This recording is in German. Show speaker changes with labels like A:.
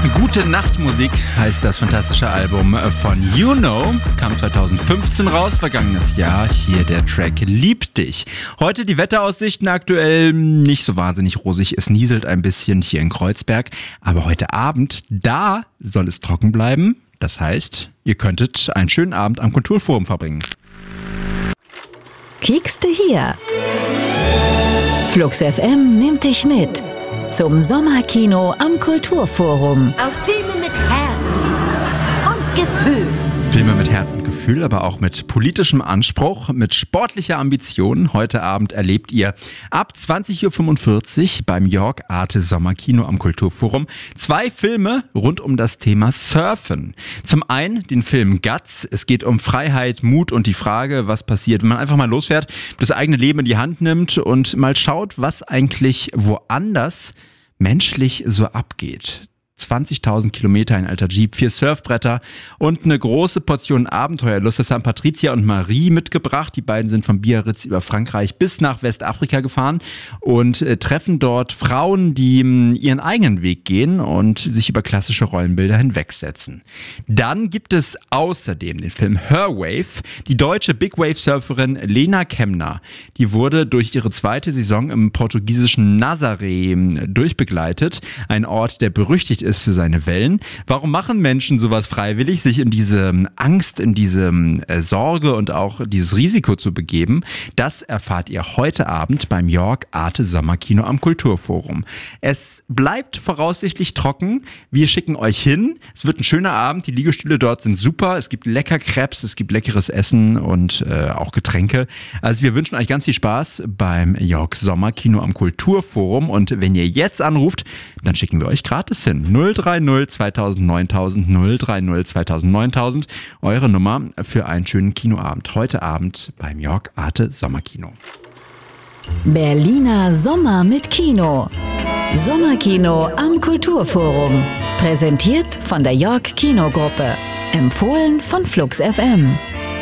A: Gute Nachtmusik heißt das fantastische Album von You Know, kam 2015 raus, vergangenes Jahr. Hier der Track Lieb dich. Heute die Wetteraussichten aktuell nicht so wahnsinnig rosig. Es nieselt ein bisschen hier in Kreuzberg, aber heute Abend, da soll es trocken bleiben. Das heißt, ihr könntet einen schönen Abend am Kulturforum verbringen.
B: Kiekste hier. Flux FM nimmt dich mit zum Sommerkino am Kulturforum.
C: Auf Filme mit Herz und Gefühl.
A: Filme mit Herz und Gefühl, aber auch mit politischem Anspruch, mit sportlicher Ambition. Heute Abend erlebt ihr ab 20.45 Uhr beim York Arte Sommerkino am Kulturforum 2 Filme rund um das Thema Surfen. Zum einen den Film Guts. Es geht um Freiheit, Mut und die Frage, was passiert, wenn man einfach mal losfährt, das eigene Leben in die Hand nimmt und mal schaut, was eigentlich woanders menschlich so abgeht. 20.000 Kilometer, ein alter Jeep, 4 Surfbretter und eine große Portion Abenteuerlust. Das haben Patricia und Marie mitgebracht. Die beiden sind von Biarritz über Frankreich bis nach Westafrika gefahren und treffen dort Frauen, die ihren eigenen Weg gehen und sich über klassische Rollenbilder hinwegsetzen. Dann gibt es außerdem den Film Her Wave. Die deutsche Big Wave Surferin Lena Kemner, die wurde durch ihre 2. Saison im portugiesischen Nazaré durchbegleitet. Ein Ort, der berüchtigt ist für seine Wellen. Warum machen Menschen sowas freiwillig, sich in diese Angst, in diese Sorge und auch dieses Risiko zu begeben? Das erfahrt ihr heute Abend beim York Arte Sommerkino am Kulturforum. Es bleibt voraussichtlich trocken. Wir schicken euch hin. Es wird ein schöner Abend. Die Liegestühle dort sind super. Es gibt lecker Crepes, es gibt leckeres Essen und auch Getränke. Also wir wünschen euch ganz viel Spaß beim York Sommerkino am Kulturforum. Und wenn ihr jetzt anruft, dann schicken wir euch gratis hin. 030 2000 9000 030 2000 9000. Eure Nummer für einen schönen Kinoabend. Heute Abend beim York Arte Sommerkino.
B: Berliner Sommer mit Kino. Sommerkino am Kulturforum. Präsentiert von der York Kinogruppe. Empfohlen von Flux FM.